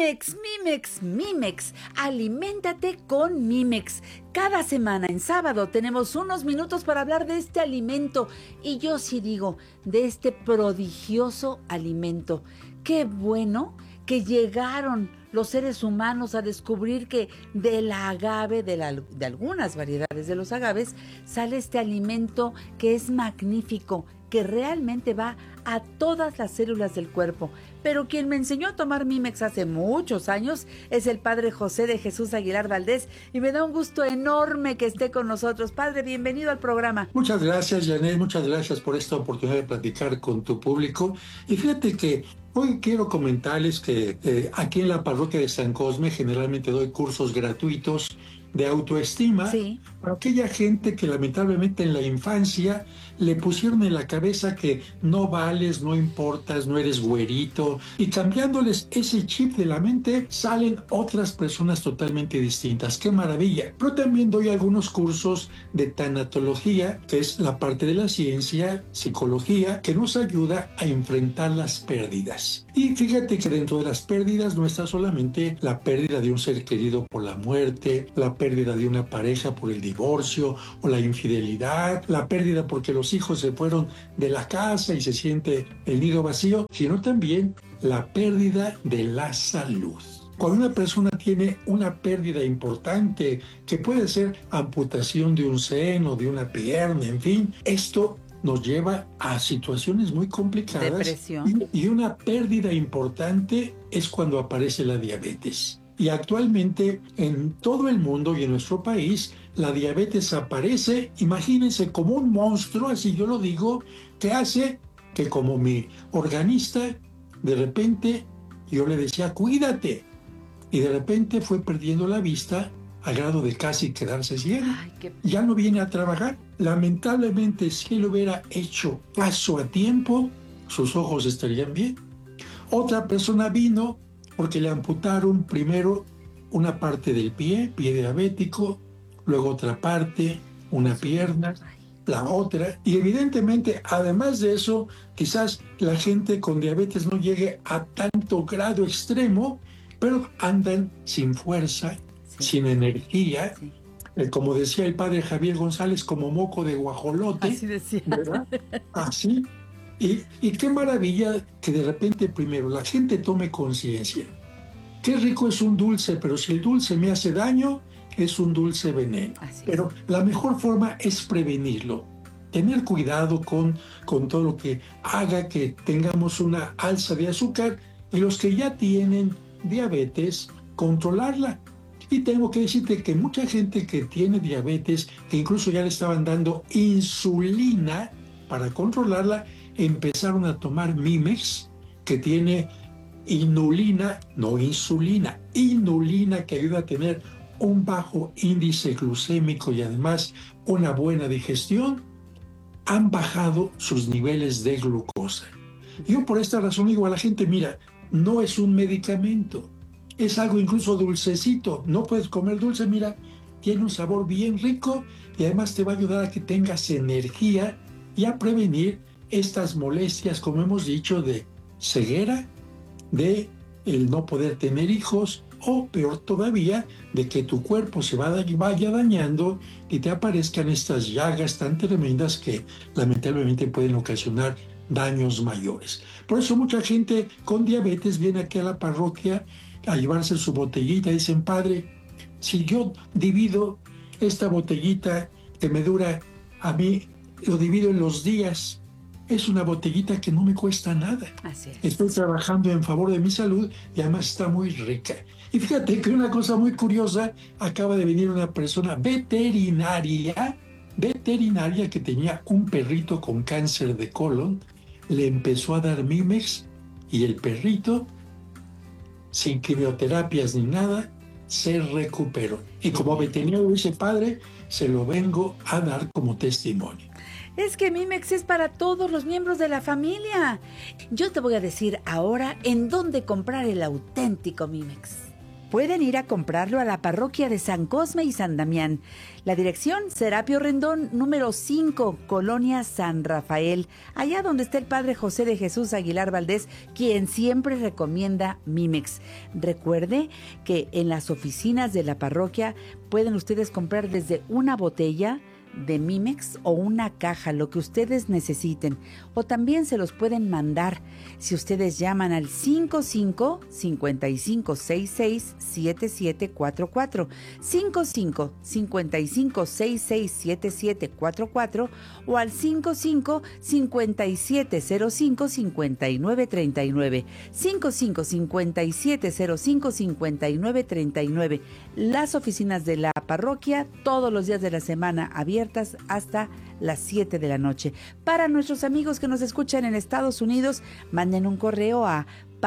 Mimex. Aliméntate con Mimex. Cada semana en sábado tenemos unos minutos para hablar de este alimento. Y yo sí digo, de este prodigioso alimento. Qué bueno que llegaron los seres humanos a descubrir que del agave, de algunas variedades de los agaves, sale este alimento que es magnífico, que realmente va a todas las células del cuerpo. Pero quien me enseñó a tomar Mimex hace muchos años es el padre José de Jesús Aguilar Valdés, y me da un gusto enorme que esté con nosotros. Padre, bienvenido al programa. Muchas gracias, Janet, muchas gracias por esta oportunidad de platicar con tu público. Y fíjate que hoy quiero comentarles que aquí en la parroquia de San Cosme generalmente doy cursos gratuitos de autoestima para aquella gente que lamentablemente en la infancia le pusieron en la cabeza que no vales, no importas, no eres güerito, y cambiándoles ese chip de la mente salen otras personas totalmente distintas. ¡Qué maravilla! Pero también doy algunos cursos de tanatología, que es la parte de la ciencia, psicología, que nos ayuda a enfrentar las pérdidas. Y fíjate que dentro de las pérdidas no está solamente la pérdida de un ser querido por la muerte, la pérdida de una pareja por el divorcio o la infidelidad, la pérdida porque los hijos se fueron de la casa y se siente el nido vacío, sino también la pérdida de la salud. Cuando una persona tiene una pérdida importante, que puede ser amputación de un seno, de una pierna, en fin, esto nos lleva a situaciones muy complicadas. Depresión. Y una pérdida importante es cuando aparece la diabetes. Y actualmente en todo el mundo y en nuestro país la diabetes aparece, imagínense, como un monstruo, así yo lo digo, que hace que como mi organista, de repente yo le decía, cuídate. Y de repente fue perdiendo la vista al grado de casi quedarse ciego. Ya no viene a trabajar. Lamentablemente, si él hubiera hecho caso a tiempo, sus ojos estarían bien. Otra persona vino porque le amputaron primero una parte del pie diabético, luego otra parte, una pierna, la otra. Y evidentemente, además de eso, quizás la gente con diabetes no llegue a tanto grado extremo, pero andan sin fuerza, sin energía. Como decía el padre Javier González, como moco de guajolote. Así decía. ¿Verdad? Así. Y qué maravilla que de repente primero la gente tome conciencia. Qué rico es un dulce, pero si el dulce me hace daño, es un dulce veneno. Pero la mejor forma es prevenirlo. Tener cuidado con todo lo que haga que tengamos una alza de azúcar, y los que ya tienen diabetes, controlarla. Y tengo que decirte que mucha gente que tiene diabetes, que incluso ya le estaban dando insulina para controlarla, empezaron a tomar Mimex, que tiene inulina, no insulina, inulina, que ayuda a tener un bajo índice glucémico y además una buena digestión. Han bajado sus niveles de glucosa. Yo por esta razón digo a la gente, mira, no es un medicamento, es algo incluso dulcecito. No puedes comer dulce, mira, tiene un sabor bien rico y además te va a ayudar a que tengas energía y a prevenir estas molestias, como hemos dicho, de ceguera, de el no poder tener hijos, o peor todavía, de que tu cuerpo se vaya dañando y te aparezcan estas llagas tan tremendas que lamentablemente pueden ocasionar daños mayores. Por eso mucha gente con diabetes viene aquí a la parroquia a llevarse su botellita y dicen, padre, si yo divido esta botellita que me dura a mí, lo divido en los días, es una botellita que no me cuesta nada. Así es. Estoy trabajando en favor de mi salud y además está muy rica. Y fíjate que una cosa muy curiosa, acaba de venir una persona veterinaria que tenía un perrito con cáncer de colon, le empezó a dar Mimex y el perrito, sin quimioterapias ni nada, se recuperó. Y como veterinario dice, padre, se lo vengo a dar como testimonio. Es que Mimex es para todos los miembros de la familia. Yo te voy a decir ahora en dónde comprar el auténtico Mimex. pueden ir a comprarlo a la parroquia de San Cosme y San Damián. La dirección, Serapio Rendón, número 5, Colonia San Rafael, allá donde está el Padre José de Jesús Aguilar Valdés, quien siempre recomienda Mimex. Recuerde que en las oficinas de la parroquia pueden ustedes comprar desde una botella de Mimex o una caja, lo que ustedes necesiten, o también se los pueden mandar si ustedes llaman al 55-5566-7744, 55-5566-7744 o al 55-5705-5939, 55-5705-5939. Las oficinas de la parroquia todos los días de la semana abiertas hasta las 7 de la noche. Para nuestros amigos que nos escuchan en Estados Unidos, manden un correo a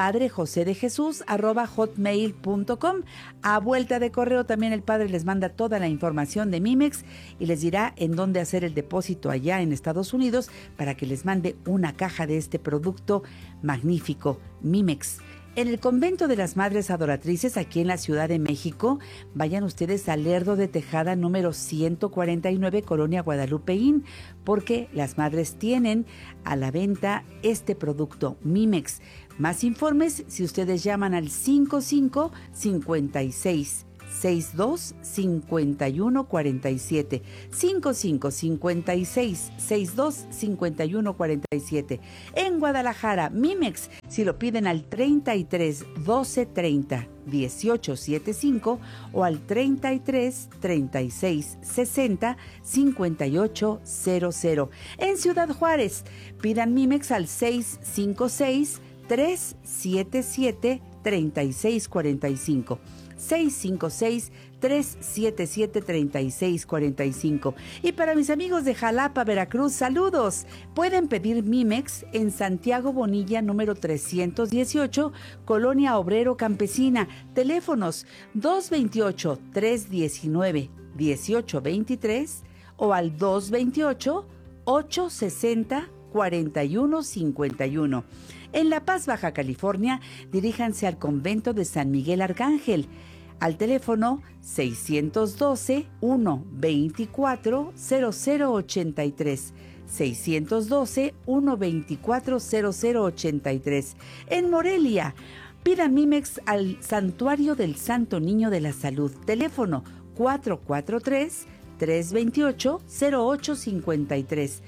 padrejosedejesus@hotmail.com. A vuelta de correo también el padre les manda toda la información de Mimex y les dirá en dónde hacer el depósito allá en Estados Unidos para que les mande una caja de este producto magnífico, Mimex. En el Convento de las Madres Adoratrices, aquí en la Ciudad de México, vayan ustedes al Lerdo de Tejada número 149, Colonia Guadalupeín, porque las madres tienen a la venta este producto, Mimex. Más informes si ustedes llaman al 55-56-62-5147, 55-56-62-5147. En Guadalajara, Mimex, si lo piden al 33 12 30 18 75 o al 33 36 60 58 00. En Ciudad Juárez, pidan Mimex al 656 377 3645. 656-377-3645. Y para mis amigos de Jalapa, Veracruz, saludos. Pueden pedir Mimex en Santiago Bonilla, número 318, Colonia Obrero Campesina. Teléfonos 228-319-1823 o al 228-860-4151. En La Paz, Baja California, diríjanse al convento de San Miguel Arcángel, al teléfono 612-124-0083, 612-124-0083. En Morelia, pidan Mimex al Santuario del Santo Niño de la Salud, teléfono 443-328-0853,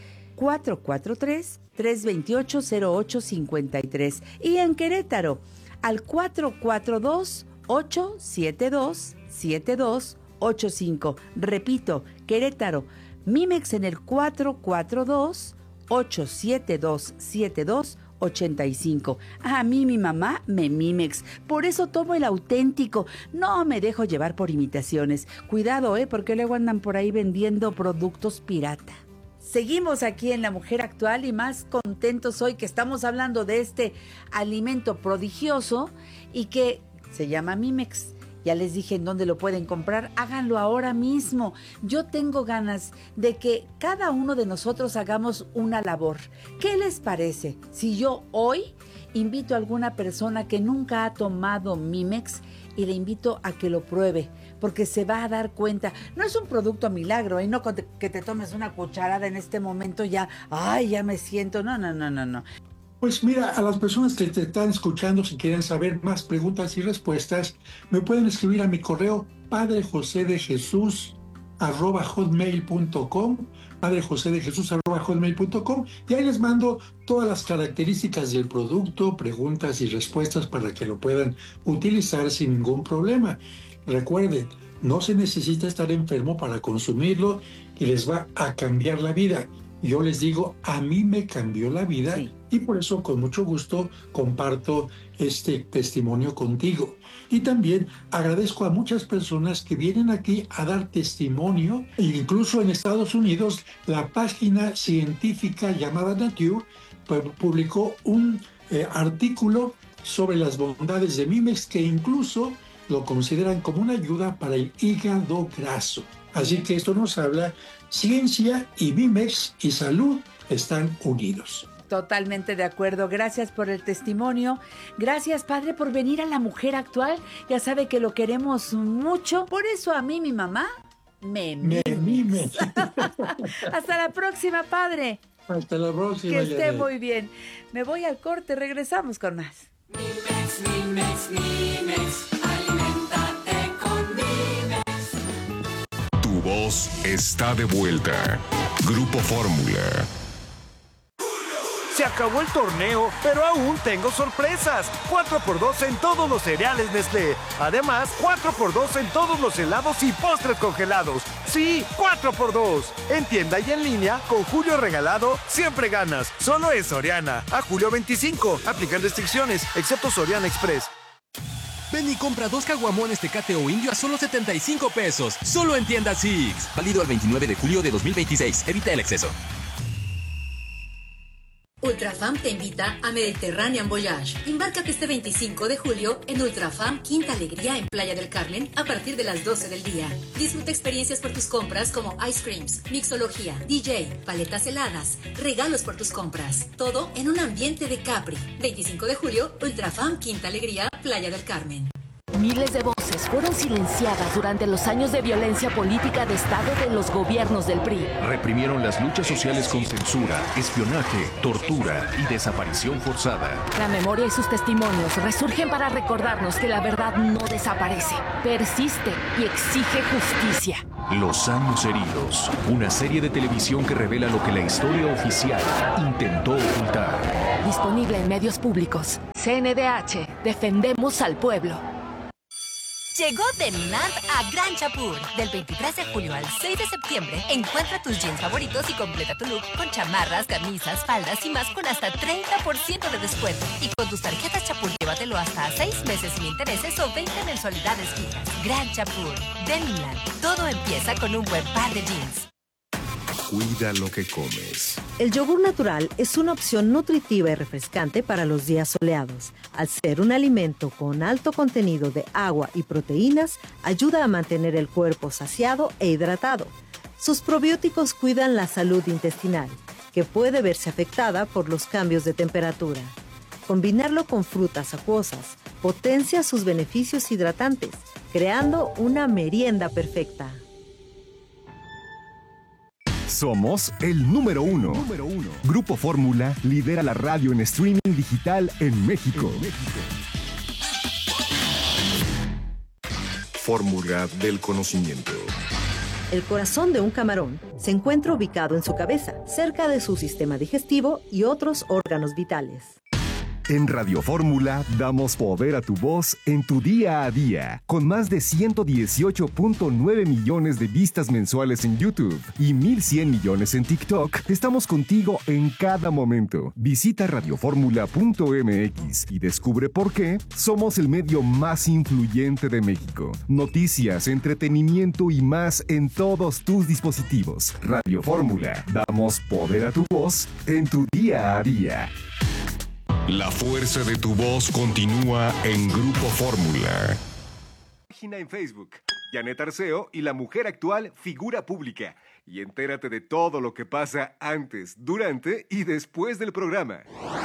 443-328-0853. Y en Querétaro, al 442-872-7285. Repito, Querétaro, Mimex en el 442-872-7285. A mí mi mamá me Mimex, por eso tomo el auténtico. No me dejo llevar por imitaciones. Cuidado, porque luego andan por ahí vendiendo productos pirata. Seguimos aquí en La Mujer Actual y más contentos hoy que estamos hablando de este alimento prodigioso y que se llama Mimex. Ya les dije en dónde lo pueden comprar, háganlo ahora mismo. Yo tengo ganas de que cada uno de nosotros hagamos una labor. ¿Qué les parece si yo hoy invito a alguna persona que nunca ha tomado Mimex y le invito a que lo pruebe? Porque se va a dar cuenta, no es un producto milagro, y no que te tomes una cucharada en este momento ya, ay, ya me siento, no. Pues mira, a las personas que te están escuchando, si quieren saber más preguntas y respuestas, me pueden escribir a mi correo padrejosedejesus@hotmail.com, padrejosedejesus@hotmail.com, y ahí les mando todas las características del producto, preguntas y respuestas para que lo puedan utilizar sin ningún problema. Recuerden, no se necesita estar enfermo para consumirlo y les va a cambiar la vida. Yo les digo, a mí me cambió la vida, sí, y por eso con mucho gusto comparto este testimonio contigo. Y también agradezco a muchas personas que vienen aquí a dar testimonio. E incluso en Estados Unidos, la página científica llamada Nature publicó un artículo sobre las bondades de Mimex, que incluso lo consideran como una ayuda para el hígado graso. Así que esto nos habla, ciencia y Mimex y salud están unidos. Totalmente de acuerdo. Gracias por el testimonio. Gracias, padre, por venir a La Mujer Actual. Ya sabe que lo queremos mucho. Por eso a mí, mi mamá, me mime. Hasta la próxima, padre. Hasta la próxima. Que esté muy bien. Me voy al corte, regresamos con más. Mimex, aliméntate con Mimex. Tu voz está de vuelta. Grupo Fórmula. Se acabó el torneo, pero aún tengo sorpresas. 4x2 en todos los cereales Nestlé. Además, 4x2 en todos los helados y postres congelados. Sí, 4x2. En tienda y en línea, con Julio Regalado, siempre ganas. Solo en Soriana. A julio 25. Aplican restricciones, excepto Soriana Express. Ven y compra 2 caguamones Tecate o Indio a solo 75 pesos. Solo en tienda Six. Válido al 29 de julio de 2026. Evita el exceso. Ultrafam te invita a Mediterranean Voyage. Embárcate este 25 de julio en Ultrafam Quinta Alegría en Playa del Carmen a partir de las 12 del día. Disfruta experiencias por tus compras como ice creams, mixología, DJ, paletas heladas, regalos por tus compras. Todo en un ambiente de Capri. 25 de julio, Ultrafam Quinta Alegría, Playa del Carmen. Miles de voces fueron silenciadas durante los años de violencia política de Estado de los gobiernos del PRI. Reprimieron las luchas sociales con censura, espionaje, tortura y desaparición forzada. La memoria y sus testimonios resurgen para recordarnos que la verdad no desaparece, persiste y exige justicia. Los años heridos, una serie de televisión que revela lo que la historia oficial intentó ocultar. Disponible en medios públicos. CNDH, defendemos al pueblo. Llegó Deniland a Gran Chapur. Del 23 de julio al 6 de septiembre, encuentra tus jeans favoritos y completa tu look con chamarras, camisas, faldas y más con hasta 30% de descuento. Y con tus tarjetas Chapur, llévatelo hasta 6 meses sin intereses o 20 mensualidades fijas. Gran Chapur. Deniland. Todo empieza con un buen par de jeans. Cuida lo que comes. El yogur natural es una opción nutritiva y refrescante para los días soleados. Al ser un alimento con alto contenido de agua y proteínas, ayuda a mantener el cuerpo saciado e hidratado. Sus probióticos cuidan la salud intestinal, que puede verse afectada por los cambios de temperatura. Combinarlo con frutas acuosas potencia sus beneficios hidratantes, creando una merienda perfecta. Somos el número uno. Grupo Fórmula lidera la radio en streaming digital en México. Fórmula del conocimiento. El corazón de un camarón se encuentra ubicado en su cabeza, cerca de su sistema digestivo y otros órganos vitales. En Radio Fórmula damos poder a tu voz en tu día a día. Con más de 118.9 millones de vistas mensuales en YouTube y 1,100 millones en TikTok, estamos contigo en cada momento. Visita radioformula.mx y descubre por qué somos el medio más influyente de México. Noticias, entretenimiento y más en todos tus dispositivos. Radio Fórmula, damos poder a tu voz en tu día a día. La fuerza de tu voz continúa en Grupo Fórmula. Página en Facebook, Janet Arceo y La Mujer Actual, figura pública. Y entérate de todo lo que pasa antes, durante y después del programa.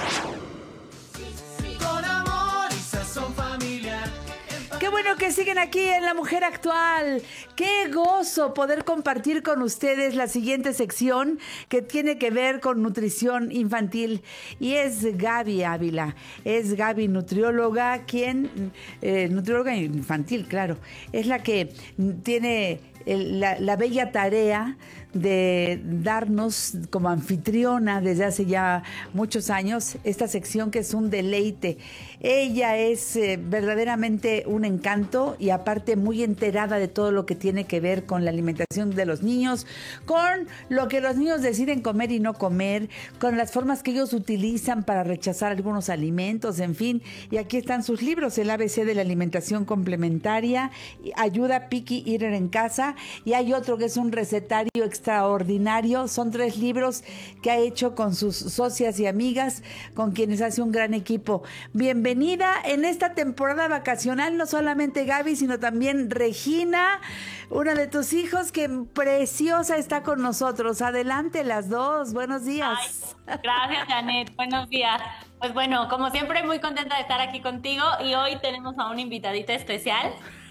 Con amor y sazón familiar. Qué bueno que siguen aquí en La Mujer Actual. Qué gozo poder compartir con ustedes la siguiente sección que tiene que ver con nutrición infantil. Y es Gaby Ávila. Es Gaby, nutrióloga, nutrióloga infantil, claro. Es la que tiene la bella tarea de darnos como anfitriona desde hace ya muchos años esta sección que es un deleite. Ella es verdaderamente un encanto y aparte muy enterada de todo lo que tiene que ver con la alimentación de los niños, con lo que los niños deciden comer y no comer, con las formas que ellos utilizan para rechazar algunos alimentos, en fin. Y aquí están sus libros: El ABC de la alimentación complementaria, Ayuda Picky Eater en casa, y hay otro que es un recetario extraordinario. Son 3 libros que ha hecho con sus socias y amigas, con quienes hace un gran equipo. Bienvenida en esta temporada vacacional, no solamente Gaby, sino también Regina, una de tus hijos que preciosa está con nosotros. Adelante las dos, buenos días. Ay, gracias, Janet, buenos días. Pues bueno, como siempre, muy contenta de estar aquí contigo y hoy tenemos a una invitadita especial.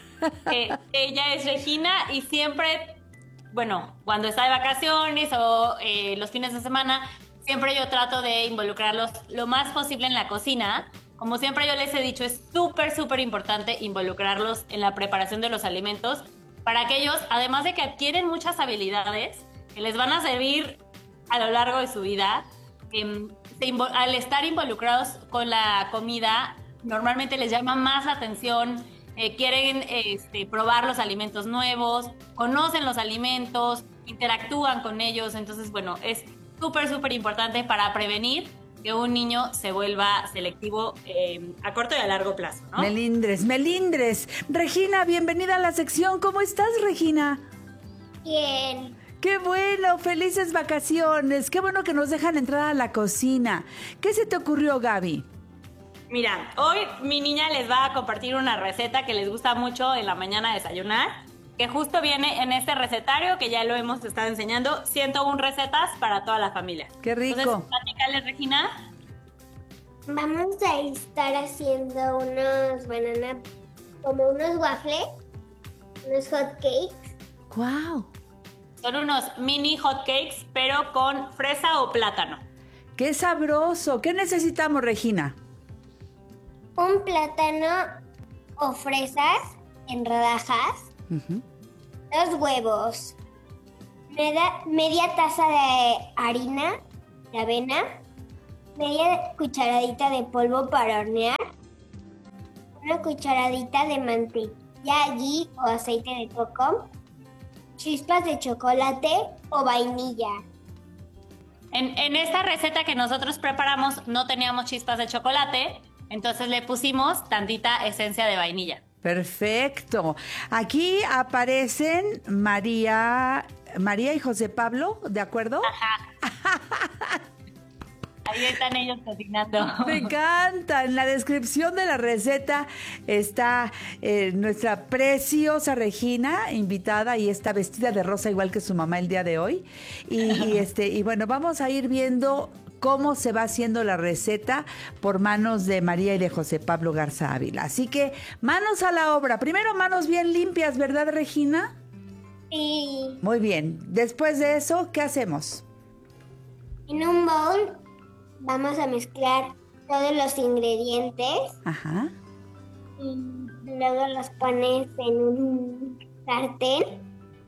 Ella es Regina y siempre, bueno, cuando está de vacaciones o los fines de semana, siempre yo trato de involucrarlos lo más posible en la cocina. Como siempre yo les he dicho, es súper importante involucrarlos en la preparación de los alimentos para que ellos, además de que adquieren muchas habilidades que les van a servir a lo largo de su vida, al estar involucrados con la comida, normalmente les llama más la atención, quieren probar los alimentos nuevos, conocen los alimentos, interactúan con ellos. Entonces, bueno, es súper importante para prevenir que un niño se vuelva selectivo a corto y a largo plazo, ¿no? Melindres. Regina, bienvenida a la sección. ¿Cómo estás, Regina? Bien. ¡Qué bueno! ¡Felices vacaciones! ¡Qué bueno que nos dejan entrar a la cocina! ¿Qué se te ocurrió, Gaby? Mira, hoy mi niña les va a compartir una receta que les gusta mucho en la mañana desayunar, que justo viene en este recetario que ya lo hemos estado enseñando, 101 recetas para toda la familia. ¡Qué rico! Entonces, platícale, Regina. Vamos a estar haciendo unos waffles, unos hot cakes. ¡Guau! Son unos mini hot cakes, pero con fresa o plátano. ¡Qué sabroso! ¿Qué necesitamos, Regina? Un plátano o fresas en rodajas, 2 huevos, media taza de harina de avena, media cucharadita de polvo para hornear, una cucharadita de mantequilla ghee o aceite de coco, chispas de chocolate o vainilla. En esta receta que nosotros preparamos no teníamos chispas de chocolate, entonces le pusimos tantita esencia de vainilla. Perfecto. Aquí aparecen María y José Pablo, ¿de acuerdo? Ajá. Ahí están ellos cocinando. Me encanta. En la descripción de la receta está nuestra preciosa Regina, invitada, y está vestida de rosa igual que su mamá el día de hoy. Y bueno, vamos a ir viendo cómo se va haciendo la receta por manos de María y de José Pablo Garza Ávila. Así que manos a la obra. Primero manos bien limpias, ¿verdad, Regina? Sí. Muy bien. Después de eso, ¿qué hacemos? En un bowl vamos a mezclar todos los ingredientes. Ajá. Y luego los pones en un sartén.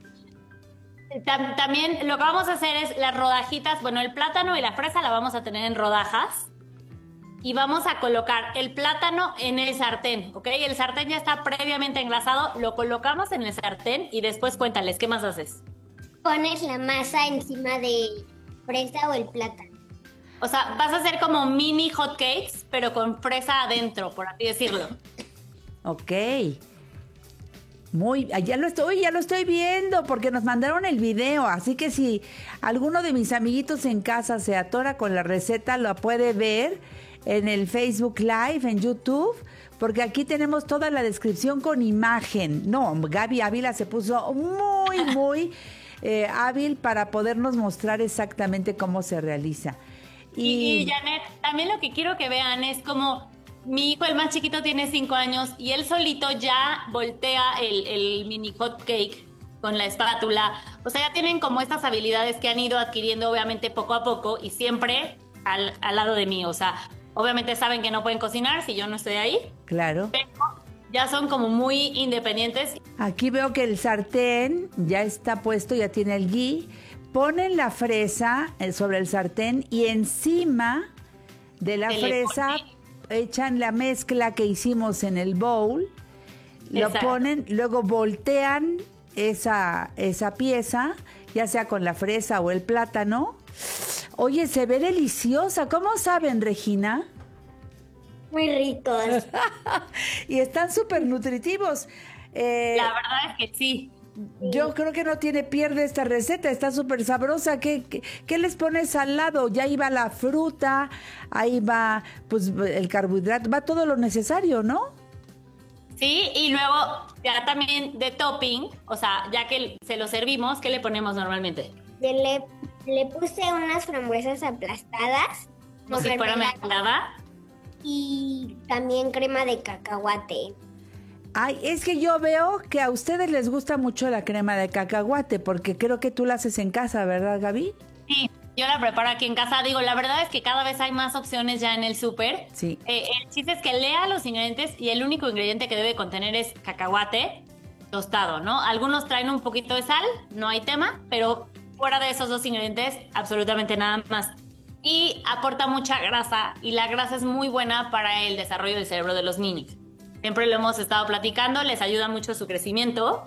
También lo que vamos a hacer es las rodajitas, bueno, el plátano y la fresa la vamos a tener en rodajas y vamos a colocar el plátano en el sartén, ¿ok? El sartén ya está previamente engrasado, lo colocamos en el sartén y después cuéntales, ¿qué más haces? Pones la masa encima de fresa o el plátano. O sea, vas a hacer como mini hot cakes, pero con fresa adentro, por así decirlo. Ok. Ya lo estoy viendo porque nos mandaron el video, así que si alguno de mis amiguitos en casa se atora con la receta, lo puede ver en el Facebook Live, en YouTube, porque aquí tenemos toda la descripción con imagen. No, Gaby Ávila se puso muy hábil para podernos mostrar exactamente cómo se realiza. Y Janet, también lo que quiero que vean es como mi hijo, el más chiquito, tiene 5 años y él solito ya voltea el mini hot cake con la espátula. O sea, ya tienen como estas habilidades que han ido adquiriendo obviamente poco a poco y siempre al lado de mí. O sea, obviamente saben que no pueden cocinar si yo no estoy ahí. Claro. Pero ya son como muy independientes. Aquí veo que el sartén ya está puesto, ya tiene el ghee. Ponen la fresa sobre el sartén y encima de la fresa echan la mezcla que hicimos en el bowl, lo ponen, luego voltean esa pieza, ya sea con la fresa o el plátano. Oye, se ve deliciosa. ¿Cómo saben, Regina? Muy ricos. Y están súper nutritivos. La verdad es que sí. Yo creo que no tiene pierde esta receta, está súper sabrosa. ¿Qué les pones al lado? Ya iba la fruta, ahí va pues el carbohidrato, va todo lo necesario, ¿no? Sí, y luego ya también de topping, o sea, ya que se lo servimos, ¿qué le ponemos normalmente? Le puse unas frambuesas aplastadas. Como si fuera mermelada. Y también crema de cacahuate. Ay, es que yo veo que a ustedes les gusta mucho la crema de cacahuate, porque creo que tú la haces en casa, ¿verdad, Gaby? Sí, yo la preparo aquí en casa. Digo, la verdad es que cada vez hay más opciones ya en el súper. Sí. El chiste es que lea los ingredientes y el único ingrediente que debe contener es cacahuate tostado, ¿no? Algunos traen un poquito de sal, no hay tema, pero fuera de esos dos ingredientes, absolutamente nada más. Y aporta mucha grasa, y la grasa es muy buena para el desarrollo del cerebro de los niños. Siempre lo hemos estado platicando, les ayuda mucho su crecimiento.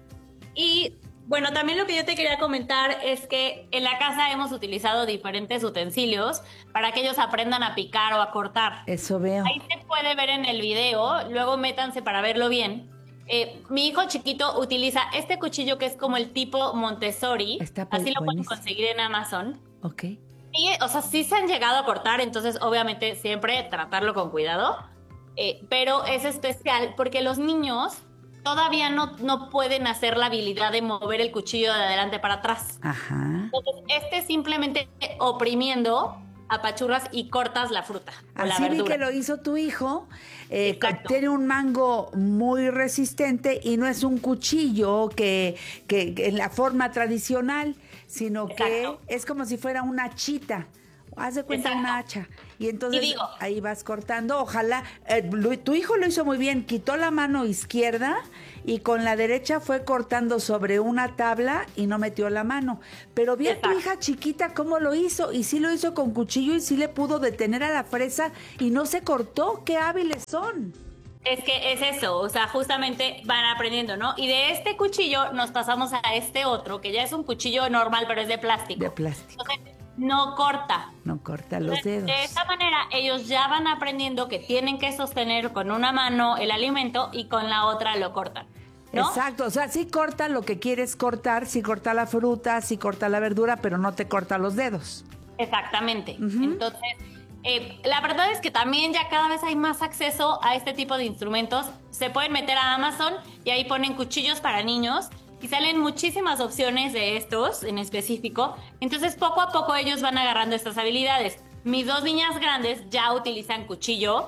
Y bueno, también lo que yo te quería comentar es que en la casa hemos utilizado diferentes utensilios para que ellos aprendan a picar o a cortar. Eso veo. Ahí se puede ver en el video, luego métanse para verlo bien. Mi hijo chiquito utiliza este cuchillo que es como el tipo Montessori. Así lo pueden conseguir en Amazon. Ok. Y, o sea, sí se han llegado a cortar, entonces obviamente siempre tratarlo con cuidado. Pero es especial porque los niños todavía no pueden hacer la habilidad de mover el cuchillo de adelante para atrás. Ajá. Entonces, simplemente oprimiendo apachurras y cortas la fruta o la Así vi verdura. que lo hizo tu hijo. Tiene un mango muy resistente y no es un cuchillo que en la forma tradicional, sino que es como si fuera una chita. Haz de cuenta una hacha. Y entonces ahí vas cortando. Ojalá, tu hijo lo hizo muy bien. Quitó la mano izquierda y con la derecha fue cortando sobre una tabla y no metió la mano. Pero vi a tu hija chiquita cómo lo hizo. Y sí lo hizo con cuchillo y sí le pudo detener a la fresa y no se cortó. ¡Qué hábiles son! Es que es eso, o sea, justamente van aprendiendo, ¿no? Y de este cuchillo nos pasamos a este otro, que ya es un cuchillo normal, pero es de plástico. De plástico. Entonces, no corta. No corta los dedos. De esta manera, ellos ya van aprendiendo que tienen que sostener con una mano el alimento y con la otra lo cortan, ¿no? Exacto, o sea, sí corta lo que quieres cortar, sí corta la fruta, sí corta la verdura, pero no te corta los dedos. Exactamente. Entonces, la verdad es que también ya cada vez hay más acceso a este tipo de instrumentos. Se pueden meter a Amazon y ahí ponen cuchillos para niños y salen muchísimas opciones de estos en específico. Entonces, poco a poco ellos van agarrando estas habilidades. Mis dos niñas grandes ya utilizan cuchillo.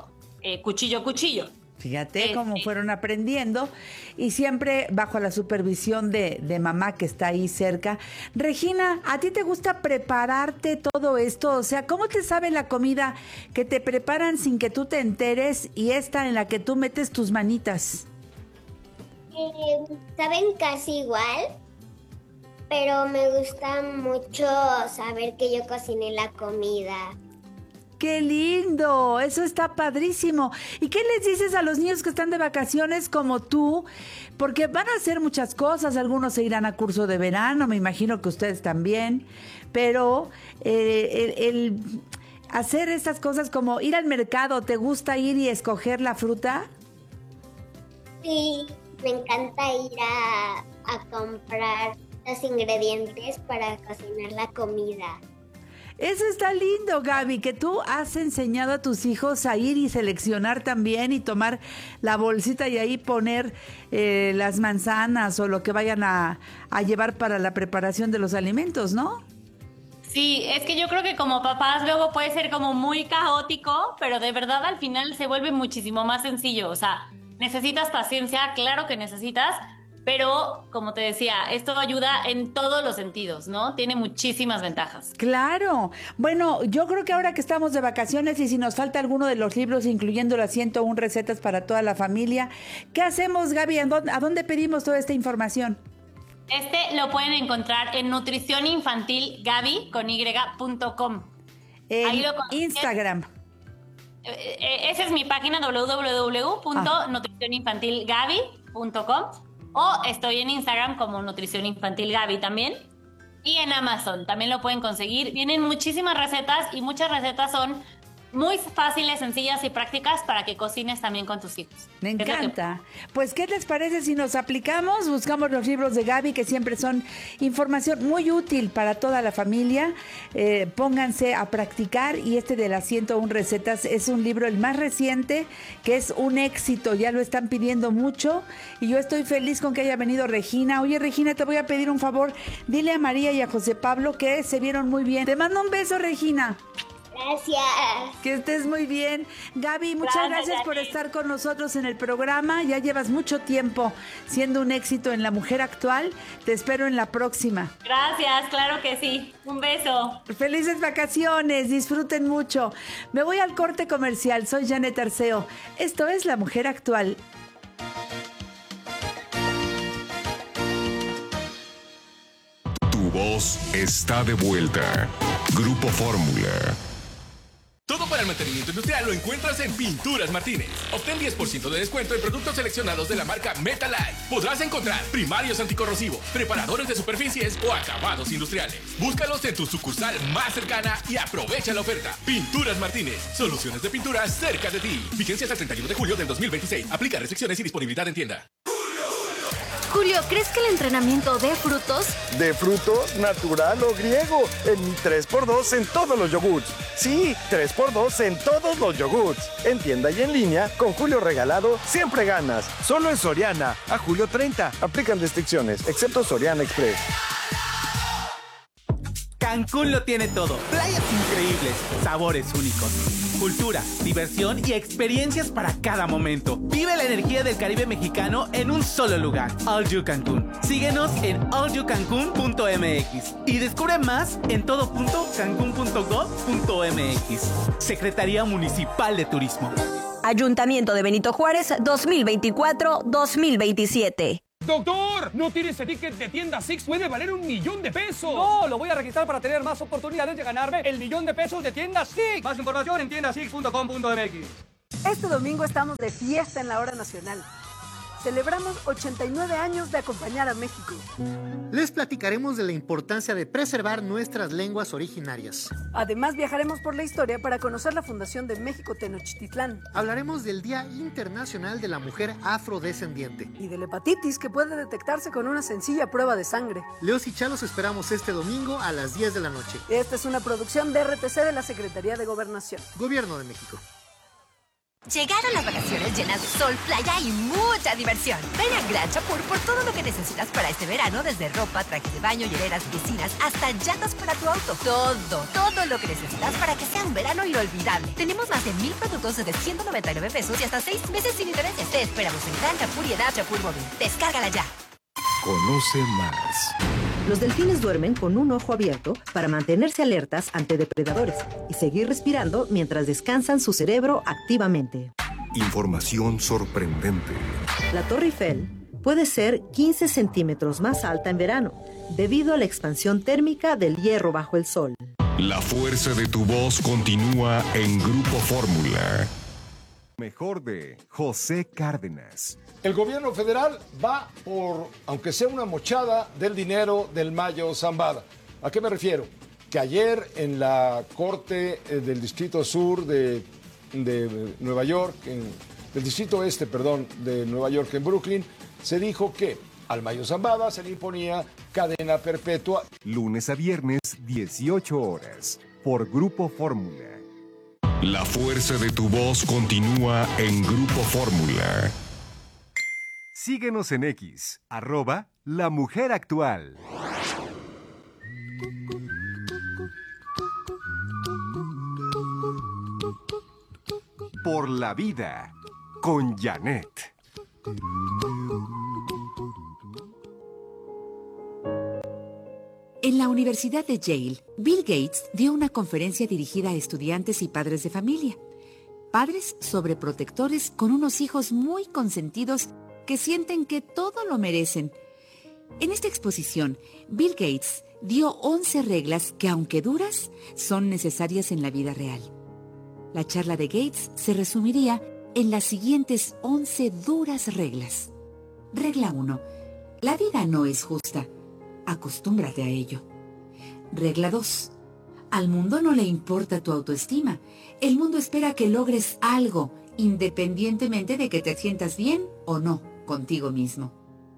Fíjate cómo fueron aprendiendo y siempre bajo la supervisión de mamá que está ahí cerca. Regina, ¿a ti te gusta prepararte todo esto? O sea, ¿cómo te sabe la comida que te preparan sin que tú te enteres y esta en la que tú metes tus manitas? Saben casi igual, pero me gusta mucho saber que yo cociné la comida. ¡Qué lindo! Eso está padrísimo. ¿Y qué les dices a los niños que están de vacaciones como tú? Porque van a hacer muchas cosas. Algunos se irán a curso de verano, me imagino que ustedes también. Pero el hacer estas cosas como ir al mercado, ¿te gusta ir y escoger la fruta? Sí, me encanta ir a comprar los ingredientes para cocinar la comida. Eso está lindo, Gaby, que tú has enseñado a tus hijos a ir y seleccionar también y tomar la bolsita y ahí poner las manzanas o lo que vayan a llevar para la preparación de los alimentos, ¿no? Sí, es que yo creo que como papás luego puede ser como muy caótico, pero de verdad al final se vuelve muchísimo más sencillo. O sea, necesitas paciencia, claro que necesitas, pero como te decía, esto ayuda en todos los sentidos, ¿no? Tiene muchísimas ventajas. Claro. Bueno, yo creo que ahora que estamos de vacaciones y si nos falta alguno de los libros, incluyendo las 101 recetas para toda la familia, ¿qué hacemos, Gaby? ¿A dónde pedimos toda esta información? Lo pueden encontrar en nutricioninfantilgaby.com. Ahí lo Instagram. Esa es mi página www.nutricioninfantilgaby.com o estoy en Instagram como Nutrición Infantil Gaby también. Y en Amazon también lo pueden conseguir. Vienen muchísimas recetas y muchas recetas son muy fáciles, sencillas y prácticas para que cocines también con tus hijos. Me encanta. Pues, ¿qué les parece si nos aplicamos? Buscamos los libros de Gaby, que siempre son información muy útil para toda la familia. Pónganse a practicar, y este de las 101 recetas es un libro, el más reciente, que es un éxito. Ya lo están pidiendo mucho y yo estoy feliz con que haya venido Regina. Oye, Regina, te voy a pedir un favor. Dile a María y a José Pablo que se vieron muy bien. Te mando un beso, Regina. Gracias. Que estés muy bien. Gaby, muchas gracias por estar con nosotros en el programa. Ya llevas mucho tiempo siendo un éxito en La Mujer Actual. Te espero en la próxima. Gracias, claro que sí. Un beso. Felices vacaciones, disfruten mucho. Me voy al corte comercial. Soy Janet Arceo. Esto es La Mujer Actual. Tu voz está de vuelta. Grupo Fórmula. Todo para el mantenimiento industrial lo encuentras en Pinturas Martínez. Obtén 10% de descuento en productos seleccionados de la marca Metalite. Podrás encontrar primarios anticorrosivos, preparadores de superficies o acabados industriales. Búscalos en tu sucursal más cercana y aprovecha la oferta. Pinturas Martínez. Soluciones de pintura cerca de ti. Vigencia hasta el 31 de julio del 2026. Aplica restricciones y disponibilidad en tienda. Julio, ¿crees que el entrenamiento dé frutos? ¿De frutos, natural o griego? En mi 3x2 en todos los yogurts. Sí, 3x2 en todos los yogurts. En tienda y en línea, con Julio regalado, siempre ganas. Solo en Soriana, a julio 30. Aplican restricciones, excepto Soriana Express. Cancún lo tiene todo. Playas increíbles, sabores únicos, cultura, diversión y experiencias para cada momento. Vive la energía del Caribe mexicano en un solo lugar. All You Cancún. Síguenos en allyoucancun.mx y descubre más en todo.cancun.gov.mx. Secretaría Municipal de Turismo. Ayuntamiento de Benito Juárez 2024-2027. ¡Doctor! ¿No tiene ese ticket de tienda Six? ¡Puede valer $1,000,000! ¡No! Lo voy a registrar para tener más oportunidades de ganarme el $1,000,000 de tienda Six. Más información en tiendasix.com.mx. Este domingo estamos de fiesta en la Hora Nacional. Celebramos 89 años de acompañar a México. Les platicaremos de la importancia de preservar nuestras lenguas originarias. Además, viajaremos por la historia para conocer la fundación de México Tenochtitlán. Hablaremos del Día Internacional de la Mujer Afrodescendiente. Y de la hepatitis, que puede detectarse con una sencilla prueba de sangre. Leos y Chalos esperamos este domingo a las 10 de la noche. Esta es una producción de RTC de la Secretaría de Gobernación. Gobierno de México. Llegaron las vacaciones llenas de sol, playa y mucha diversión. Ven a Gran Chapur por todo lo que necesitas para este verano, desde ropa, trajes de baño, hieleras, piscinas, hasta llantas para tu auto. Todo lo que necesitas para que sea un verano inolvidable. Tenemos más de 1,000 productos desde $199 y hasta 6 meses sin intereses. Te esperamos en Gran Chapur y en App Chapur Móvil. Descárgala ya. Conoce más. Los delfines duermen con un ojo abierto para mantenerse alertas ante depredadores y seguir respirando mientras descansan su cerebro activamente. Información sorprendente. La Torre Eiffel puede ser 15 centímetros más alta en verano, debido a la expansión térmica del hierro bajo el sol. La fuerza de tu voz continúa en Grupo Fórmula. Mejor de José Cárdenas. El gobierno federal va por, aunque sea una mochada, del dinero del Mayo Zambada. ¿A qué me refiero? Que ayer en la Corte del Distrito Sur de Nueva York, del Distrito Este, perdón, de Nueva York, en Brooklyn, se dijo que al Mayo Zambada se le imponía cadena perpetua. Lunes a viernes, 18 horas, por Grupo Fórmula. La fuerza de tu voz continúa en Grupo Fórmula. Síguenos en X, @La Mujer Actual. Por la vida, con Janet. En la Universidad de Yale, Bill Gates dio una conferencia dirigida a estudiantes y padres de familia. Padres sobreprotectores con unos hijos muy consentidos que sienten que todo lo merecen. En esta exposición, Bill Gates dio 11 reglas que, aunque duras, son necesarias en la vida real. La charla de Gates se resumiría en las siguientes 11 duras reglas. Regla 1. La vida no es justa. Acostúmbrate a ello. Regla 2. Al mundo no le importa tu autoestima. El mundo espera que logres algo, independientemente de que te sientas bien o no contigo mismo.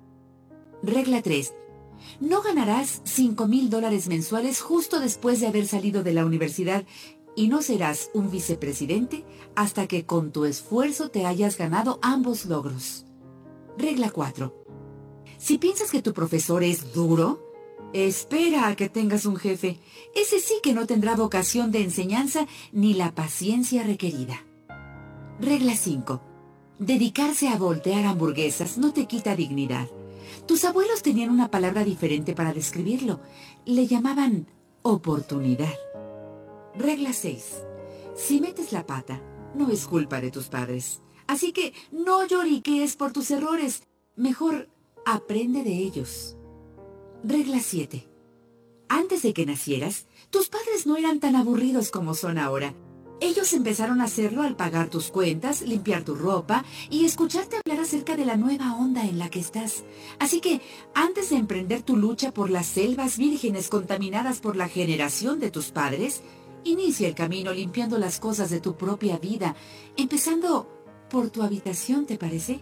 Regla 3. No ganarás $5,000 mensuales justo después de haber salido de la universidad y no serás un vicepresidente hasta que con tu esfuerzo te hayas ganado ambos logros. Regla 4. Si piensas que tu profesor es duro, espera a que tengas un jefe. Ese sí que no tendrá vocación de enseñanza ni la paciencia requerida. Regla 5. Dedicarse a voltear hamburguesas no te quita dignidad. Tus abuelos tenían una palabra diferente para describirlo. Le llamaban oportunidad. Regla 6. Si metes la pata, no es culpa de tus padres. Así que no lloriquees por tus errores. Mejor aprende de ellos. Regla 7. Antes de que nacieras, tus padres no eran tan aburridos como son ahora. Ellos empezaron a hacerlo al pagar tus cuentas, limpiar tu ropa y escucharte hablar acerca de la nueva onda en la que estás. Así que, antes de emprender tu lucha por las selvas vírgenes contaminadas por la generación de tus padres, inicia el camino limpiando las cosas de tu propia vida, empezando por tu habitación, ¿te parece?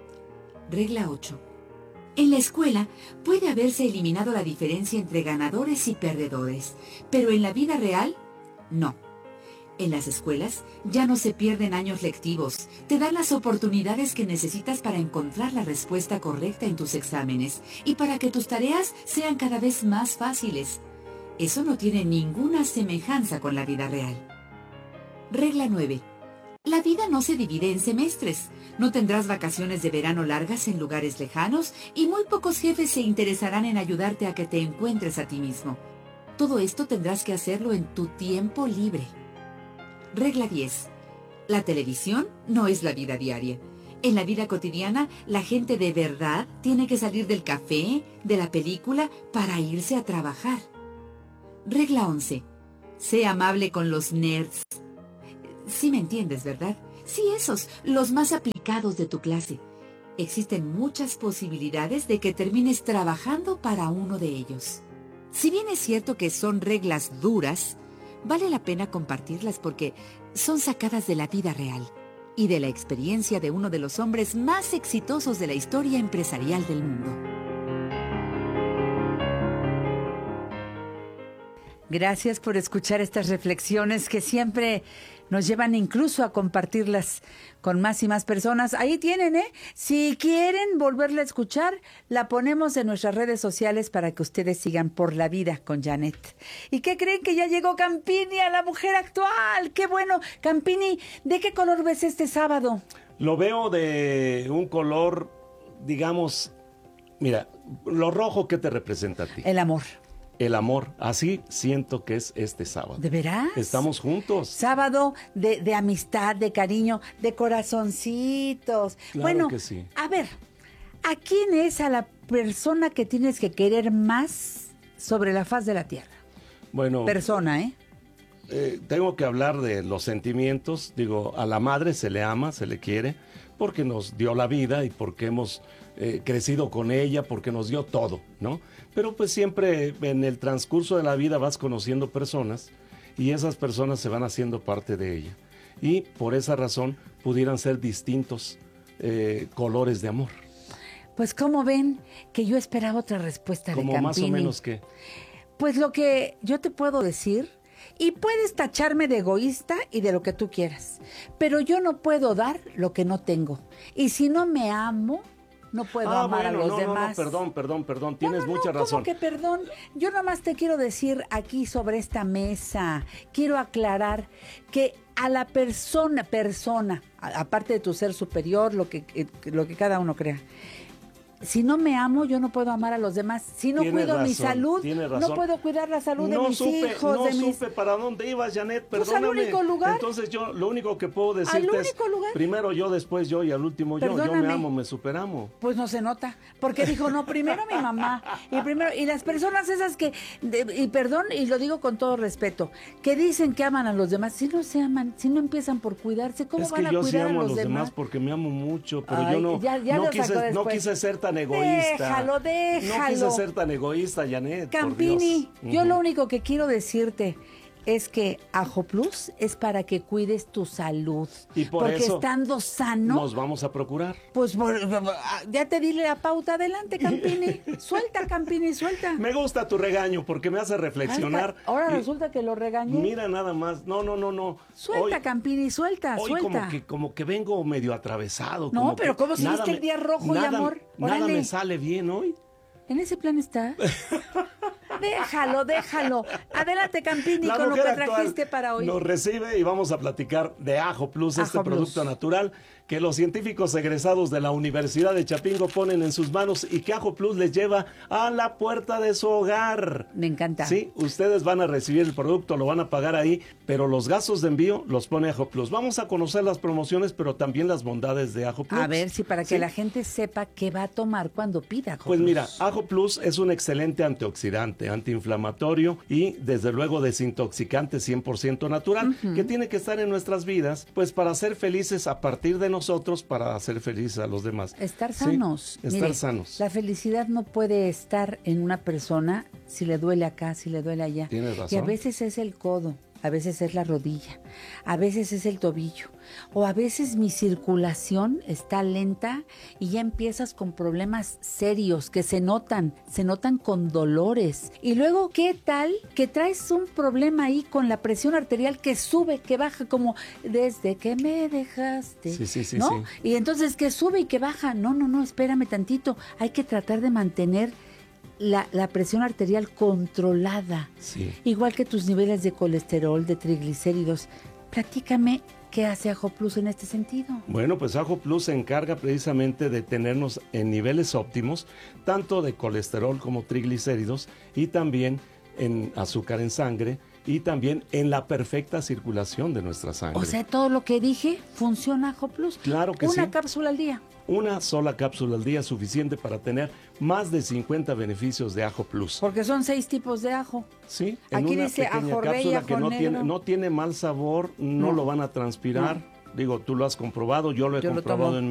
Regla 8. En la escuela puede haberse eliminado la diferencia entre ganadores y perdedores, pero en la vida real, no. En las escuelas ya no se pierden años lectivos, te dan las oportunidades que necesitas para encontrar la respuesta correcta en tus exámenes y para que tus tareas sean cada vez más fáciles. Eso no tiene ninguna semejanza con la vida real. Regla 9. La vida no se divide en semestres. No tendrás vacaciones de verano largas en lugares lejanos y muy pocos jefes se interesarán en ayudarte a que te encuentres a ti mismo. Todo esto tendrás que hacerlo en tu tiempo libre. Regla 10. La televisión no es la vida diaria. En la vida cotidiana, la gente de verdad tiene que salir del café, de la película, para irse a trabajar. Regla 11. Sé amable con los nerds. Sí me entiendes, ¿verdad? Sí, esos, los más aplicados de tu clase. Existen muchas posibilidades de que termines trabajando para uno de ellos. Si bien es cierto que son reglas duras, vale la pena compartirlas porque son sacadas de la vida real y de la experiencia de uno de los hombres más exitosos de la historia empresarial del mundo. Gracias por escuchar estas reflexiones que siempre nos llevan incluso a compartirlas con más y más personas. Ahí tienen, ¿eh? Si quieren volverla a escuchar, la ponemos en nuestras redes sociales para que ustedes sigan por la vida con Janet. ¿Y qué creen? Que ya llegó Campini a la mujer actual. ¡Qué bueno! Campini, ¿de qué color ves este sábado? Lo veo de un color, digamos, mira, lo rojo, ¿qué te representa a ti? El amor. El amor, así siento que es este sábado. ¿De veras? Estamos juntos. Sábado de amistad, de cariño, de corazoncitos. Claro bueno, que sí. A ver, ¿a quién es a la persona que tienes que querer más sobre la faz de la tierra? Bueno. Persona, ¿eh? Tengo que hablar de los sentimientos. Digo, a la madre se le ama, se le quiere, porque nos dio la vida y porque hemos crecido con ella, porque nos dio todo, ¿no? Pero pues siempre en el transcurso de la vida vas conociendo personas y esas personas se van haciendo parte de ella. Y por esa razón pudieran ser distintos colores de amor. Pues como ven que yo esperaba otra respuesta de Campini. Como más o menos qué. Pues lo que yo te puedo decir, y puedes tacharme de egoísta y de lo que tú quieras, pero yo no puedo dar lo que no tengo. Y si no me amo, no puedo amar a los demás. Perdón, tienes mucha razón. ¿Cómo que perdón? Yo nomás te quiero decir aquí sobre esta mesa, quiero aclarar que a la persona, aparte de tu ser superior, lo que cada uno crea, si no me amo, yo no puedo amar a los demás. Si no cuido mi salud, no puedo cuidar la salud de mis hijos. No supe para dónde ibas, Janet, perdóname. Pues al único lugar. Entonces yo lo único que puedo decirte es, primero yo, después yo y al último yo. Yo me amo, me superamo. Pues no se nota, porque dijo, no, primero mi mamá. Y las personas esas que, y perdón, y lo digo con todo respeto, que dicen que aman a los demás, si no se aman, si no empiezan por cuidarse, ¿cómo van a cuidar a los demás? Es que yo sí amo a los demás porque me amo mucho, pero yo no quise ser tan egoísta. Déjalo. No quise ser tan egoísta, Janet. Campini, yo lo único que quiero decirte, es que Ajo Plus es para que cuides tu salud. Y por porque eso estando sano, nos vamos a procurar. pues ya te di la pauta. Adelante, Campini. Suelta, Campini, suelta. Me gusta tu regaño porque me hace reflexionar. Ahora Y resulta que lo regañé. mira nada más. No. Suelta, Hoy- Campini, suelta, Hoy suelta. como que vengo medio atravesado. No, como pero que ¿cómo si nada viste el me- día rojo y nada- amor? Nada Órale. me sale bien hoy. ¿En ese plan está? Déjalo. Adelante, Campini, La con lo que mujer actual trajiste para hoy. nos recibe y vamos a platicar de Ajo Plus, este Ajo Plus. producto natural que los científicos egresados de la Universidad de Chapingo ponen en sus manos y que Ajo Plus les lleva a la puerta de su hogar. Me encanta. Sí, ustedes van a recibir el producto, lo van a pagar ahí, pero los gastos de envío los pone Ajo Plus. Vamos a conocer las promociones, pero también las bondades de Ajo Plus. A ver, si para que Sí. la gente sepa qué va a tomar cuando pida Ajo Pues Plus. mira, Ajo Plus es un excelente antioxidante, antiinflamatorio y desde luego desintoxicante 100% natural, que tiene que estar en nuestras vidas, pues para ser felices a partir de nosotros, para hacer felices a los demás. Estar Sí, sanos. estar Mire, sanos. La felicidad no puede estar en una persona si le duele acá, si le duele allá. Tienes razón. Y a veces es el codo, a veces es la rodilla, a veces es el tobillo, o a veces mi circulación está lenta y ya empiezas con problemas serios que se notan con dolores. Y luego, ¿qué tal que traes un problema ahí con la presión arterial que sube, que baja, como desde que me dejaste? Sí, ¿no? sí. Y entonces que sube y que baja. No, espérame tantito. Hay que tratar de mantener la presión arterial controlada. Sí. Igual que tus niveles de colesterol, de triglicéridos. Platícame qué hace Ajo Plus en este sentido. Bueno, pues Ajo Plus se encarga precisamente de tenernos en niveles óptimos, tanto de colesterol como triglicéridos, y también en azúcar en sangre, y también en la perfecta circulación de nuestra sangre. O sea, todo lo que dije funciona Ajo Plus. Claro que sí. Una cápsula al día. Una sola cápsula al día es suficiente para tener más de 50 beneficios de Ajo Plus. Porque son 6 tipos de ajo. Sí, Aquí en una dice pequeña ajo rey, cápsula ajo que negro. no tiene mal sabor, no lo van a transpirar. Digo, tú lo has comprobado, yo lo he comprobado tomo. en